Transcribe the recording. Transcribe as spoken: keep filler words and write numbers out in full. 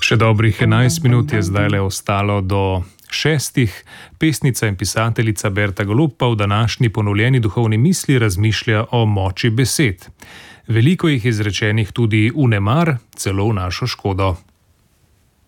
Še dobrih enajst minut je zdaj le ostalo do šestih. Pesnica in pisateljica Berta Golob pa v današnji ponovljeni duhovni misli razmišlja o moči besed. Veliko jih je izrečenih tudi v nemar, celo v našo škodo.